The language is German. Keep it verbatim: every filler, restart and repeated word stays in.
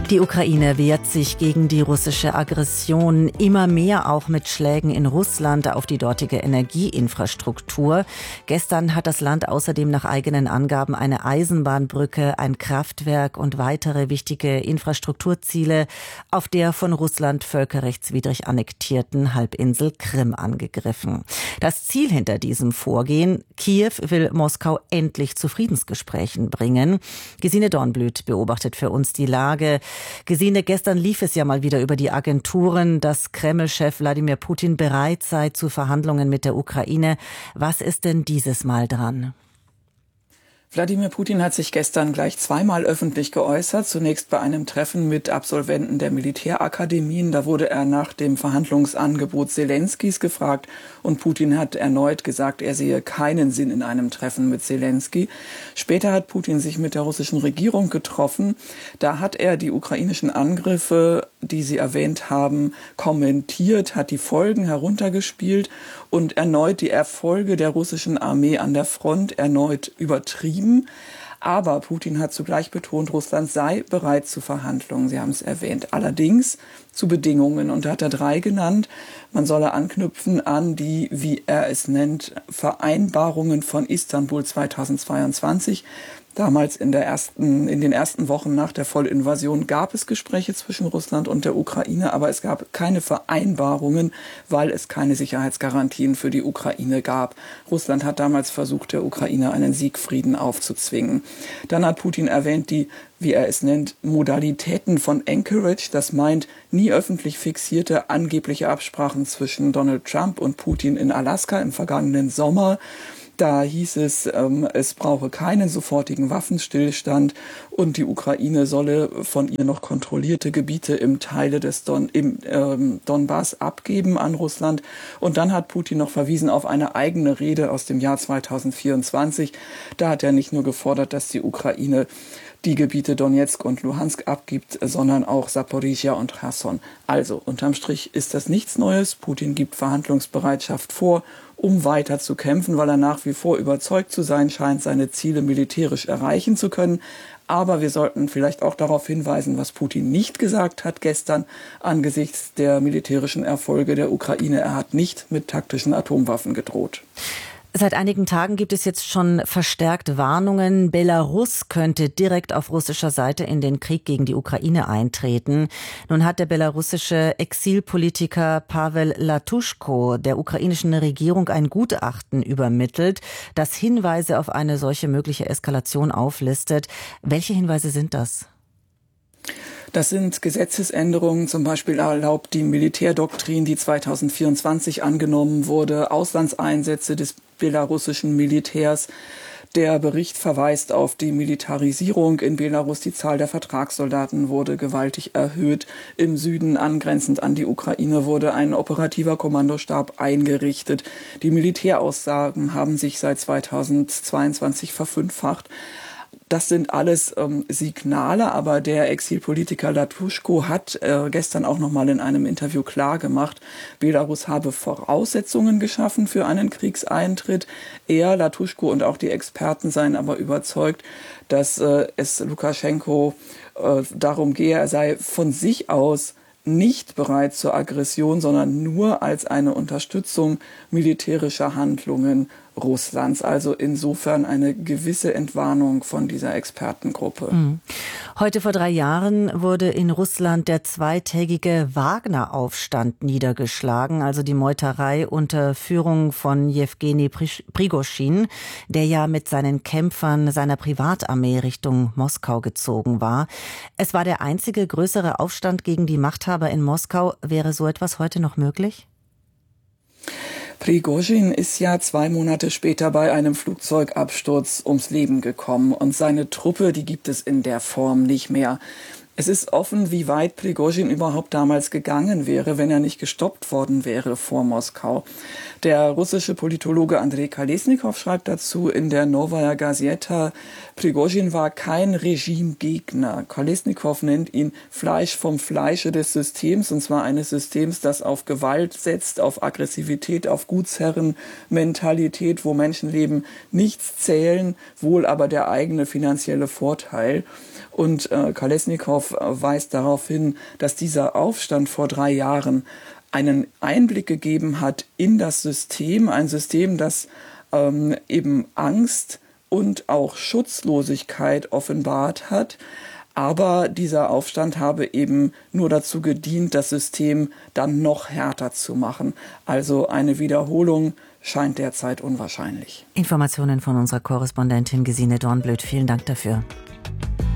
Die Ukraine wehrt sich gegen die russische Aggression, immer mehr auch mit Schlägen in Russland auf die dortige Energieinfrastruktur. Gestern hat das Land außerdem nach eigenen Angaben eine Eisenbahnbrücke, ein Kraftwerk und weitere wichtige Infrastrukturziele auf der von Russland völkerrechtswidrig annektierten Halbinsel Krim angegriffen. Das Ziel hinter diesem Vorgehen: Kiew will Moskau endlich zu Friedensgesprächen bringen. Gesine Dornblüt beobachtet für uns die Lage. Gesine, gestern lief es ja mal wieder über die Agenturen, dass Kreml-Chef Wladimir Putin bereit sei zu Verhandlungen mit der Ukraine. Was ist denn dieses Mal dran? Wladimir Putin hat sich gestern gleich zweimal öffentlich geäußert. Zunächst bei einem Treffen mit Absolventen der Militärakademien. Da wurde er nach dem Verhandlungsangebot Selenskys gefragt. Und Putin hat erneut gesagt, er sehe keinen Sinn in einem Treffen mit Selensky. Später hat Putin sich mit der russischen Regierung getroffen. Da hat er die ukrainischen Angriffe, die Sie erwähnt haben, kommentiert, hat die Folgen heruntergespielt und erneut die Erfolge der russischen Armee an der Front erneut übertrieben. Aber Putin hat zugleich betont, Russland sei bereit zu Verhandlungen. Sie haben es erwähnt. Allerdings zu Bedingungen. Und da hat er drei genannt. Man solle anknüpfen an die, wie er es nennt, Vereinbarungen von Istanbul zweitausendzweiundzwanzig. Damals in der ersten, in den ersten Wochen nach der Vollinvasion gab es Gespräche zwischen Russland und der Ukraine, aber es gab keine Vereinbarungen, weil es keine Sicherheitsgarantien für die Ukraine gab. Russland hat damals versucht, der Ukraine einen Siegfrieden aufzuzwingen. Dann hat Putin erwähnt, die, wie er es nennt, Modalitäten von Anchorage. Das meint nie öffentlich fixierte angebliche Absprachen zwischen Donald Trump und Putin in Alaska im vergangenen Sommer. Da hieß es, ähm, es brauche keinen sofortigen Waffenstillstand und die Ukraine solle von ihr noch kontrollierte Gebiete im Teile des Don, im ähm, Donbass abgeben an Russland. Und dann hat Putin noch verwiesen auf eine eigene Rede aus dem Jahr zweitausendvierundzwanzig. Da hat er nicht nur gefordert, dass die Ukraine die Gebiete Donetsk und Luhansk abgibt, sondern auch Saporizhia und Cherson. Also, unterm Strich ist das nichts Neues. Putin gibt Verhandlungsbereitschaft vor, um weiter zu kämpfen, weil er nach wie vor überzeugt zu sein scheint, seine Ziele militärisch erreichen zu können. Aber wir sollten vielleicht auch darauf hinweisen, was Putin nicht gesagt hat gestern angesichts der militärischen Erfolge der Ukraine. Er hat nicht mit taktischen Atomwaffen gedroht. Seit einigen Tagen gibt es jetzt schon verstärkt Warnungen. Belarus könnte direkt auf russischer Seite in den Krieg gegen die Ukraine eintreten. Nun hat der belarussische Exilpolitiker Paweł Latuschko der ukrainischen Regierung ein Gutachten übermittelt, das Hinweise auf eine solche mögliche Eskalation auflistet. Welche Hinweise sind das? Das sind Gesetzesänderungen, zum Beispiel erlaubt die Militärdoktrin, die zweitausendvierundzwanzig angenommen wurde, Auslandseinsätze des belarussischen Militärs. Der Bericht verweist auf die Militarisierung in Belarus. Die Zahl der Vertragssoldaten wurde gewaltig erhöht. Im Süden, angrenzend an die Ukraine, wurde ein operativer Kommandostab eingerichtet. Die Militärausgaben haben sich seit zweitausendzweiundzwanzig verfünffacht. Das sind alles ähm, Signale, aber der Exilpolitiker Latuschko hat äh, gestern auch noch mal in einem Interview klargemacht, Belarus habe Voraussetzungen geschaffen für einen Kriegseintritt. Er, Latuschko und auch die Experten seien aber überzeugt, dass äh, es Lukaschenko äh, darum gehe, er sei von sich aus nicht bereit zur Aggression, sondern nur als eine Unterstützung militärischer Handlungen Russlands. Also insofern eine gewisse Entwarnung von dieser Expertengruppe. Heute vor drei Jahren wurde in Russland der zweitägige Wagner-Aufstand niedergeschlagen, also die Meuterei unter Führung von Jewgeni Prigoschin, der ja mit seinen Kämpfern seiner Privatarmee Richtung Moskau gezogen war. Es war der einzige größere Aufstand gegen die Machthaber in Moskau. Wäre so etwas heute noch möglich? Prigoschin ist ja zwei Monate später bei einem Flugzeugabsturz ums Leben gekommen und seine Truppe, die gibt es in der Form nicht mehr. Es ist offen, wie weit Prigoschin überhaupt damals gegangen wäre, wenn er nicht gestoppt worden wäre vor Moskau. Der russische Politologe Andrei Kolesnikow schreibt dazu in der Novaya Gazeta, Prigoschin war kein Regimegegner. Kolesnikow nennt ihn Fleisch vom Fleische des Systems, und zwar eines Systems, das auf Gewalt setzt, auf Aggressivität, auf Gutsherrenmentalität, wo Menschenleben nichts zählen, wohl aber der eigene finanzielle Vorteil. Und äh, Kolesnikow weist darauf hin, dass dieser Aufstand vor drei Jahren einen Einblick gegeben hat in das System, ein System, das ähm, eben Angst und auch Schutzlosigkeit offenbart hat. Aber dieser Aufstand habe eben nur dazu gedient, das System dann noch härter zu machen. Also eine Wiederholung scheint derzeit unwahrscheinlich. Informationen von unserer Korrespondentin Gesine Dornblöt. Vielen Dank dafür.